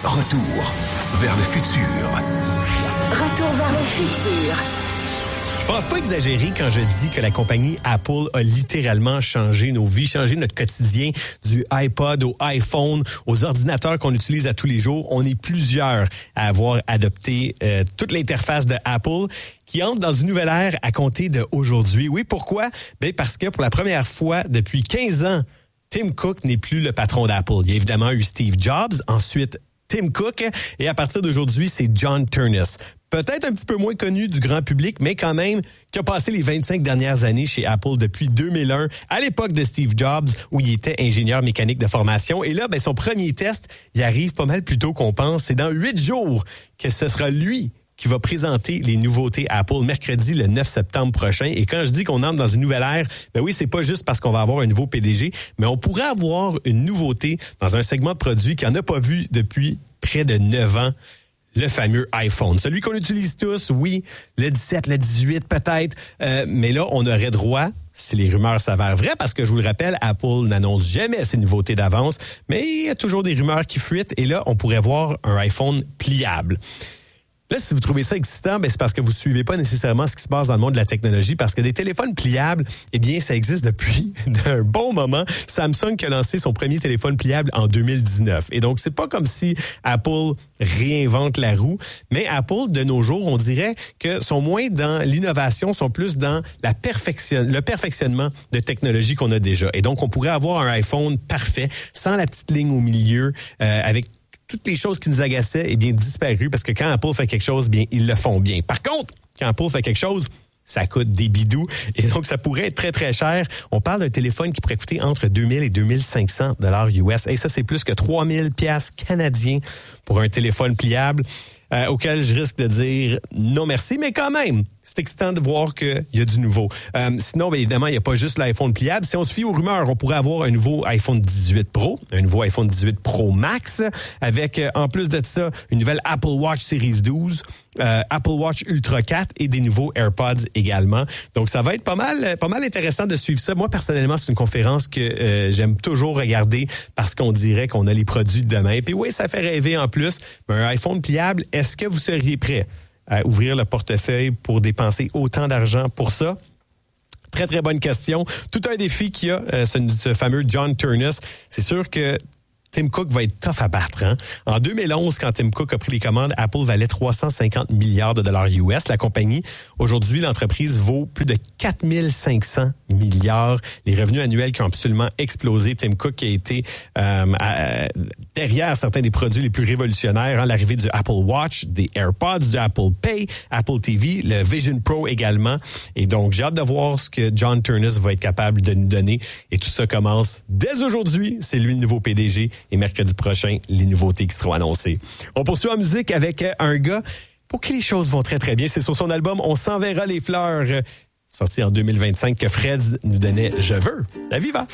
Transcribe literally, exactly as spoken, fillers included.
Retour vers le futur. Retour vers le futur. Je pense pas exagérer quand je dis que la compagnie Apple a littéralement changé nos vies, changé notre quotidien du iPod au iPhone, aux ordinateurs qu'on utilise à tous les jours. On est plusieurs à avoir adopté euh, toute l'interface de Apple qui entre dans une nouvelle ère à compter d'aujourd'hui. Oui, pourquoi? Ben parce que pour la première fois depuis quinze ans, Tim Cook n'est plus le patron d'Apple. Il y a évidemment eu Steve Jobs, ensuite Tim Cook, et à partir d'aujourd'hui, c'est John Ternus. Peut-être un petit peu moins connu du grand public, mais quand même, qui a passé les vingt-cinq dernières années chez Apple depuis deux mille un, à l'époque de Steve Jobs, où il était ingénieur mécanique de formation. Et là, ben, son premier test, il arrive pas mal plus tôt qu'on pense. C'est dans huit jours que ce sera lui qui va présenter les nouveautés Apple mercredi le neuf septembre prochain. Et quand je dis qu'on entre dans une nouvelle ère, ben oui, c'est pas juste parce qu'on va avoir un nouveau P D G, mais on pourrait avoir une nouveauté dans un segment de produits qu'on n'a pas vu depuis près de neuf ans. Le fameux iPhone. Celui qu'on utilise tous, oui, le dix-sept, le dix-huit peut-être, euh, mais là, on aurait droit, si les rumeurs s'avèrent vraies, parce que je vous le rappelle, Apple n'annonce jamais ses nouveautés d'avance, mais il y a toujours des rumeurs qui fuitent, et là, on pourrait voir un iPhone pliable. Là, si vous trouvez ça excitant, ben c'est parce que vous suivez pas nécessairement ce qui se passe dans le monde de la technologie, parce que des téléphones pliables, eh bien, ça existe depuis un bon moment. Samsung qui a lancé son premier téléphone pliable en deux mille dix-neuf. Et donc, c'est pas comme si Apple réinvente la roue, mais Apple, de nos jours, on dirait que sont moins dans l'innovation, sont plus dans la perfection, le perfectionnement de technologie qu'on a déjà. Et donc, on pourrait avoir un iPhone parfait, sans la petite ligne au milieu, euh, avec toutes les choses qui nous agaçaient, eh bien, disparues, parce que quand Apple fait quelque chose, bien, ils le font bien. Par contre, quand Apple fait quelque chose, ça coûte des bidous, et donc ça pourrait être très, très cher. On parle d'un téléphone qui pourrait coûter entre deux mille et deux mille cinq cents dollars U S. Et ça, c'est plus que trois mille piastres canadiens pour un téléphone pliable, euh, auquel je risque de dire non merci, mais quand même, c'est excitant de voir qu'il y a du nouveau. Euh, sinon, bien évidemment, il n'y a pas juste l'iPhone pliable. Si on se fie aux rumeurs, on pourrait avoir un nouveau iPhone dix-huit Pro, un nouveau iPhone dix-huit Pro Max, avec, euh, en plus de ça, une nouvelle Apple Watch Series douze, euh, Apple Watch Ultra quatre et des nouveaux AirPods également. Donc, ça va être pas mal, pas mal intéressant de suivre ça. Moi, personnellement, c'est une conférence que euh, j'aime toujours regarder parce qu'on dirait qu'on a les produits de demain. Puis oui, ça fait rêver en plus. Mais un iPhone pliable, est-ce que vous seriez prêt à ouvrir le portefeuille pour dépenser autant d'argent pour ça? Très, très bonne question. Tout un défi qu'il y a, euh, ce, ce fameux John Ternus. C'est sûr que Tim Cook va être tough à battre. Hein? En deux mille onze, quand Tim Cook a pris les commandes, Apple valait trois cent cinquante milliards de dollars U S. La compagnie, aujourd'hui, l'entreprise vaut plus de quatre mille cinq cents milliards. Les revenus annuels qui ont absolument explosé. Tim Cook qui a été euh, à, derrière certains des produits les plus révolutionnaires. Hein? L'arrivée du Apple Watch, des AirPods, du Apple Pay, Apple T V, le Vision Pro également. Et donc, j'ai hâte de voir ce que John Ternus va être capable de nous donner. Et tout ça commence dès aujourd'hui. C'est lui le nouveau P D G. Et mercredi prochain, les nouveautés qui seront annoncées. On poursuit en musique avec un gars pour qui les choses vont très, très bien. C'est sur son album « On s'enverra les fleurs », sorti en deux mille vingt-cinq, que Fred nous donnait « Je veux ». La Viva!